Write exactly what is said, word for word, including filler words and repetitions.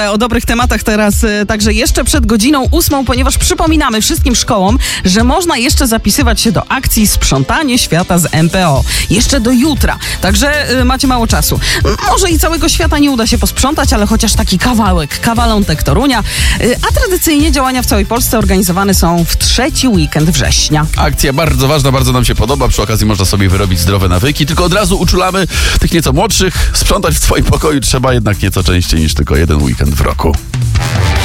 O dobrych tematach teraz e, także jeszcze przed godziną ósmą, ponieważ przypominamy wszystkim szkołom, że można jeszcze zapisywać się do akcji Sprzątanie Świata z M P O. Jeszcze do jutra, także e, macie mało czasu. Może i całego świata nie uda się posprzątać, ale chociaż taki kawałek, kawalątek Torunia. E, a tradycyjnie działania w całej Polsce organizowane są w trzeci weekend września. Akcja bardzo ważna, bardzo nam się podoba. Przy okazji można sobie wyrobić zdrowe nawyki. Tylko od razu uczulamy tych nieco młodszych. Sprzątać w swoim pokoju trzeba jednak nieco częściej niż tylko jeden weekend w roku.